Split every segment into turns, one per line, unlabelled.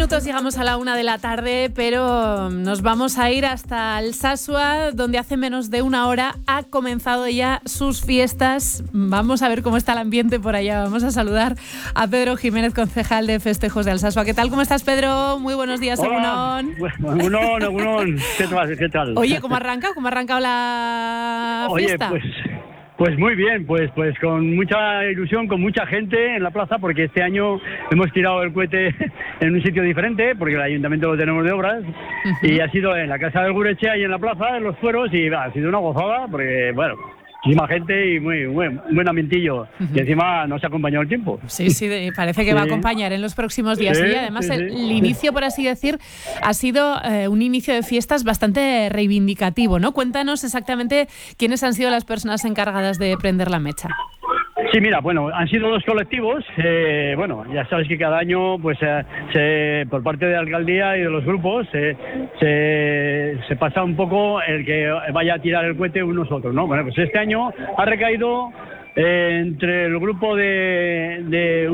minutos llegamos a la 1 de la tarde, pero nos vamos a ir hasta Alsasua, donde hace menos de una hora ha comenzado ya sus fiestas. Vamos a ver cómo está el ambiente por allá. Vamos a saludar a Pedro Jiménez, concejal de Festejos de Alsasua. ¿Qué tal? ¿Cómo estás, Pedro? Muy buenos días,
Egunon. Egunon. ¿Qué tal?
Oye, ¿cómo ha arrancado la fiesta?
Pues muy bien, pues con mucha ilusión, con mucha gente en la plaza, porque este año hemos tirado el cohete en un sitio diferente, porque el ayuntamiento lo tenemos de obras, y ha sido en la Casa del Gurechea y en la plaza, en los fueros, y ha sido una gozada, porque, bueno, muchísima gente y muy buen ambientillo, y encima nos ha acompañado el tiempo.
Sí, parece que va a acompañar en los próximos días, y además el inicio, por así decir, ha sido un inicio de fiestas bastante reivindicativo, ¿no? Cuéntanos exactamente quiénes han sido las personas encargadas de prender la mecha.
Sí, mira, bueno, han sido dos colectivos. Bueno, ya sabes que cada año, pues, por parte de la alcaldía y de los grupos, se pasa un poco el que vaya a tirar el cohete unos otros, ¿no? Bueno, pues este año ha recaído entre el grupo de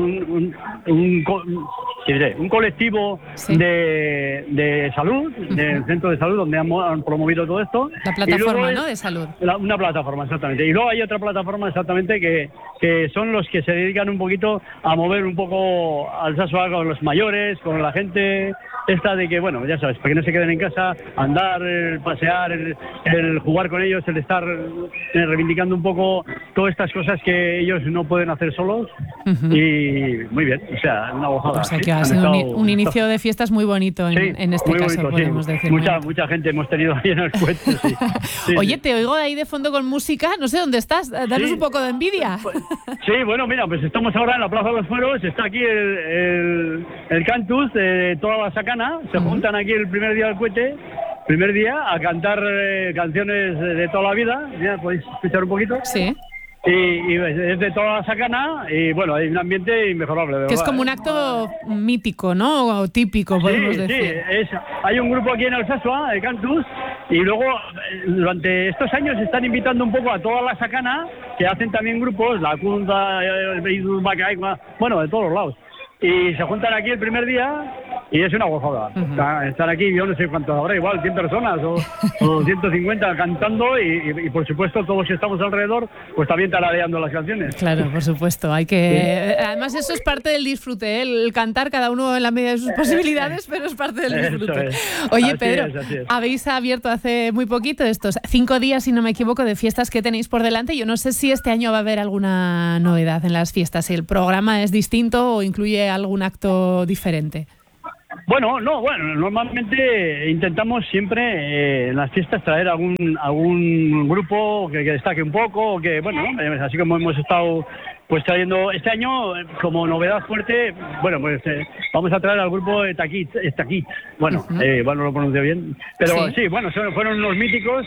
un colectivo de salud, del centro de salud donde han promovido todo esto.
La plataforma, ¿no?, de salud.
Una plataforma, exactamente. Y luego hay otra plataforma, exactamente, que son los que se dedican un poquito a mover un poco Alsasua con los mayores, con la gente esta de que, bueno, ya sabes, para que no se queden en casa, andar, el pasear, el jugar con ellos, el estar reivindicando un poco todas estas cosas que ellos no pueden hacer solos. Y muy bien, o sea, una gozada.
O sea que ha sido un inicio de fiestas muy bonito en este caso, bonito, podemos decir.
Mucha gente hemos tenido ahí en el cohete,
Oye, te oigo de ahí de fondo con música, no sé dónde estás, danos un poco de envidia.
Sí, bueno, mira, pues estamos ahora en la Plaza de los Fueros, está aquí el Cantus de toda la Sacana, se juntan aquí el primer día del cohete, a cantar canciones de toda la vida. Mira, podéis escuchar un poquito.
Sí.
Y es de toda la Sacana y bueno, hay un ambiente inmejorable. De
que
verdad.
Es como un acto mítico, ¿no? O típico, podemos decir.
Sí, hay un grupo aquí en Alsasua, el Cantus, y luego durante estos años están invitando un poco a toda la Sacana, que hacen también grupos, la Cunda, bueno, de todos los lados. Y se juntan aquí el primer día y es una gozada. Están aquí, yo no sé cuántos habrá, igual 100 personas o 150 cantando y por supuesto todos que estamos alrededor pues también tarareando las canciones.
Claro, por supuesto, hay que... Además eso es parte del disfrute, ¿eh? El cantar cada uno en la medida de sus posibilidades, pero es parte del disfrute. Oye, así Pedro, así es. Habéis abierto hace muy poquito estos 5 días, si no me equivoco, de fiestas que tenéis por delante. Yo no sé si este año va a haber alguna novedad en las fiestas, si el programa es distinto o incluye algún acto diferente.
Bueno, normalmente intentamos siempre en las fiestas traer algún grupo que destaque un poco, que bueno, así como hemos estado pues trayendo este año como novedad fuerte, bueno, pues vamos a traer al grupo Estaquit, bueno, igual no lo pronuncio bien, pero sí, bueno, fueron unos míticos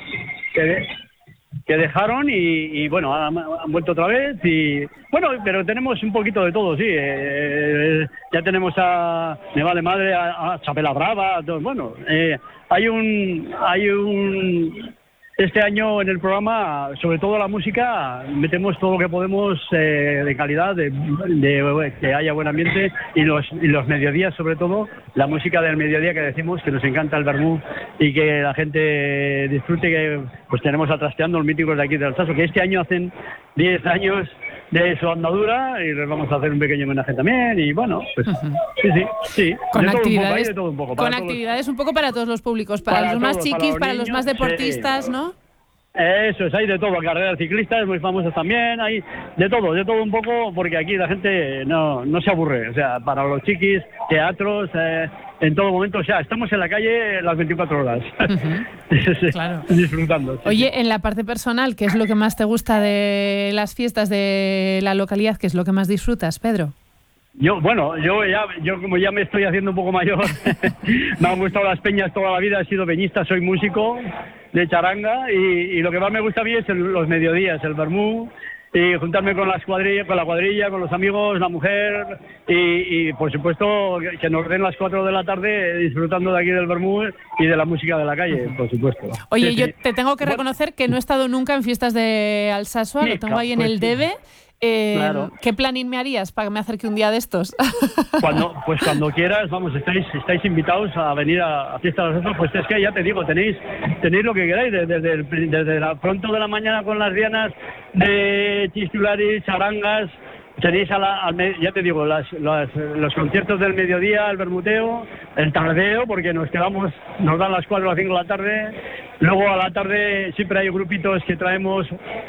que dejaron y bueno, han vuelto otra vez y bueno, pero tenemos un poquito de todo, sí, ya tenemos a Me Vale Madre, a Chapela Brava, bueno, hay un este año en el programa, sobre todo la música, metemos todo lo que podemos de calidad, de que haya buen ambiente y los mediodías, sobre todo, la música del mediodía que decimos, que nos encanta el vermú y que la gente disfrute, que pues tenemos a Trasteando, los míticos de aquí de Alsasua, que este año hacen 10 años de su andadura y les vamos a hacer un pequeño homenaje también y bueno, pues sí.
Con actividades, con actividades un poco para todos los públicos, para los más chiquis, para los más deportistas, ¿no?
Eso es, hay de todo, carreras ciclistas muy famosas también, hay de todo un poco, porque aquí la gente no se aburre, o sea, para los chiquis, teatros, en todo momento, o sea, estamos en la calle las 24 horas,
claro.
Disfrutando.
Oye, en la parte personal, ¿qué es lo que más te gusta de las fiestas de la localidad? ¿Qué es lo que más disfrutas, Pedro?
Yo como ya me estoy haciendo un poco mayor, me han gustado las peñas toda la vida, he sido peñista, soy músico de charanga y lo que más me gusta a mí es los mediodías, el vermú y juntarme con la cuadrilla, con los amigos, la mujer y por supuesto que nos den las 4 de la tarde disfrutando de aquí del vermú y de la música de la calle, por supuesto.
Oye, yo te tengo que reconocer que no he estado nunca en fiestas de Alsasua, lo tengo ahí en el debe.
Claro.
¿Qué planning me harías para que me acerque un día de estos?
Cuando quieras, vamos, estáis invitados a venir a Fiesta de los Osos. Pues es que ya te digo, tenéis lo que queráis, desde pronto de la mañana con las dianas de Chistularis, charangas. Tenéis ya te digo, los conciertos del mediodía, el bermuteo, el tardeo, porque nos dan las 4 o las 5 de la tarde. Luego a la tarde siempre hay grupitos que traemos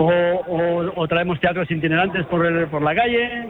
o traemos teatros itinerantes por la calle.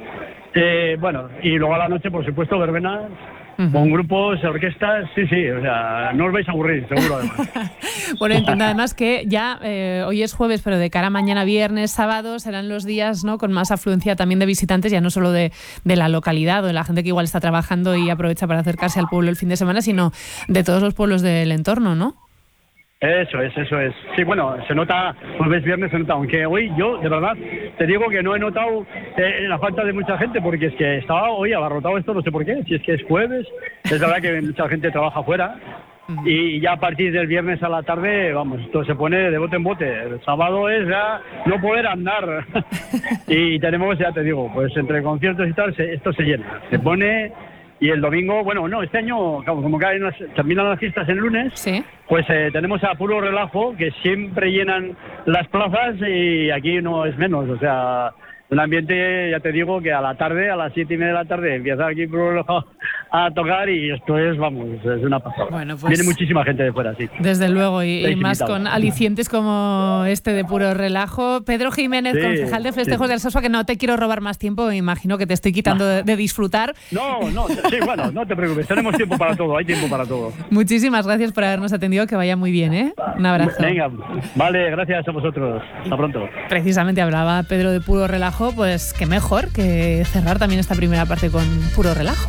Y luego a la noche, por supuesto, verbenas. Con grupos, orquestas, sí, o sea, no os vais a aburrir, seguro, además.
Bueno, entiendo además que ya hoy es jueves, pero de cara a mañana viernes, sábado, serán los días, ¿no?, con más afluencia también de visitantes, ya no solo de la localidad o de la gente que igual está trabajando y aprovecha para acercarse al pueblo el fin de semana, sino de todos los pueblos del entorno, ¿no?
Eso es. Sí, bueno, se nota, jueves, viernes se nota, aunque hoy yo, de verdad, te digo que no he notado la falta de mucha gente, porque es que estaba hoy abarrotado esto, no sé por qué, si es que es jueves, es verdad que mucha gente trabaja fuera, y ya a partir del viernes a la tarde, vamos, esto se pone de bote en bote. El sábado es ya no poder andar, y tenemos, ya te digo, pues entre conciertos y tal, esto se llena, se pone. Y el domingo, bueno, no, este año, como terminan las fiestas el lunes,
¿sí?,
pues tenemos a puro relajo, que siempre llenan las plazas, y aquí no es menos. O sea, un ambiente, ya te digo, que a la tarde, a las 7:30 de la tarde, empieza aquí puro relajo a tocar, y esto es, vamos, es una pasada.
Bueno, pues,
viene muchísima gente de fuera, sí.
Desde luego, y más con alicientes como este de puro relajo. Pedro Jiménez, sí, concejal de Festejos de Alsasua, que no te quiero robar más tiempo, me imagino que te estoy quitando de disfrutar.
No, sí, bueno, no te preocupes, tenemos tiempo para todo, hay tiempo para todo.
Muchísimas gracias por habernos atendido, que vaya muy bien, ¿eh? Un abrazo.
Venga, vale, gracias a vosotros, hasta pronto.
Precisamente hablaba Pedro de puro relajo, pues qué mejor que cerrar también esta primera parte con puro relajo.